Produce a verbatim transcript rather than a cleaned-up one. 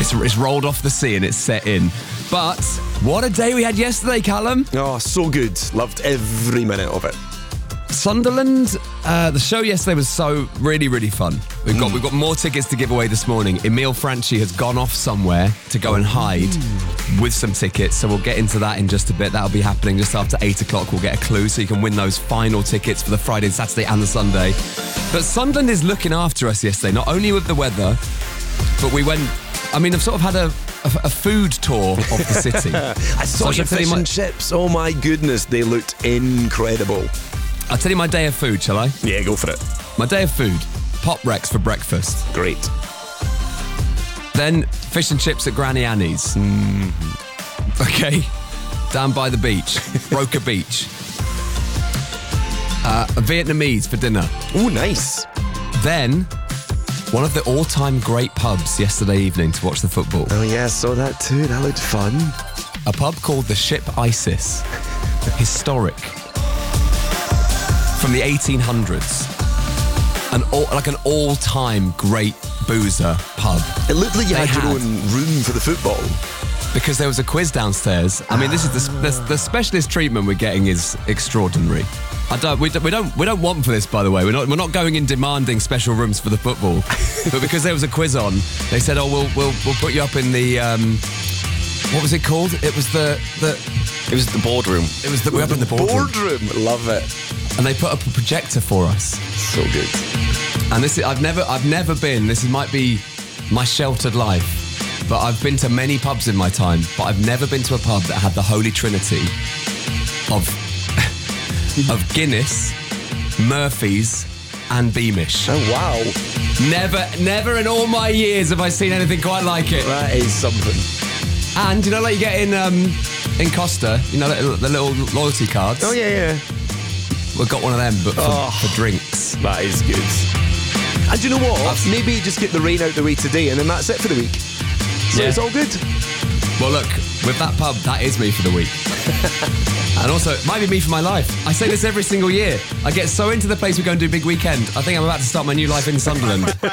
It's, it's rolled off the sea and it's set in. But what a day we had yesterday, Callum. Oh, so good. Loved every minute of it. Sunderland, uh, the show yesterday was so really, really fun. We've got mm. we've got more tickets to give away this morning. Emile Franchi has gone off somewhere to go and hide mm. with some tickets, so we'll get into that in just a bit. That'll be happening just after eight o'clock. We'll get a clue so you can win those final tickets for the Friday, Saturday and the Sunday. But Sunderland is looking after us yesterday, not only with the weather, but we went, I mean, I've sort of had a, a, a food tour of the city. I saw so your fish my, and chips. Oh my goodness, they looked incredible. I'll tell you my day of food, shall I? Yeah, go for it. My day of food, Pop Rex for breakfast. Great. Then fish and chips at Granny Annie's. Mm-hmm. Okay. Down by the beach. Broker Beach. Uh, a Vietnamese for dinner. Oh, nice. Then, one of the all-time great pubs yesterday evening to watch the football. Oh, yeah, I saw that too. That looked fun. A pub called the Ship Isis. Historic. From the eighteen hundreds. An all, like an all-time great boozer pub. It looked like you They had your had- own room for the football. Because there was a quiz downstairs. I mean, this is the, the, the specialist treatment we're getting is extraordinary. I don't. We, don't. we don't. We don't want for this, by the way. We're not. We're not going in demanding special rooms for the football. But because there was a quiz on, they said, "Oh, we'll we'll we'll put you up in the um, what was it called? It was the the It was the boardroom. it was the we're up in the boardroom, Boardroom. Love it. and they put up a projector for us. So good. And this is, I've never I've never been. This is, might be my sheltered life. But I've been to many pubs in my time, but I've never been to a pub that had the holy trinity of of Guinness, Murphy's, and Beamish. Oh, wow. Never, never in all my years have I seen anything quite like it. That is something. And you know, like you get in um, in Costa, you know, the, the little loyalty cards. Oh, yeah, yeah. We've got one of them, but for, Oh. for drinks. That is good. And do you know what? Maybe just get the rain out the way today and then that's it for the week. So Yeah. it's all good. Well, look, with that pub, that is me for the week. And also, it might be me for my life. I say this every single year. I get so into the place we go and do big weekend. I think I'm about to start my new life in Sunderland.